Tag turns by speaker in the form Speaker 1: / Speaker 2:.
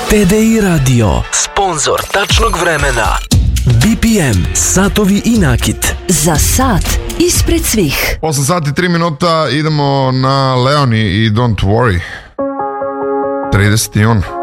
Speaker 1: TDI Radio, sponsor tačnog vremena. BPM, satovi i nakit.
Speaker 2: Za sat ispred svih.
Speaker 3: 8 sati 3 minuta, idemo na Leoni i Don't Worry. 30. jun.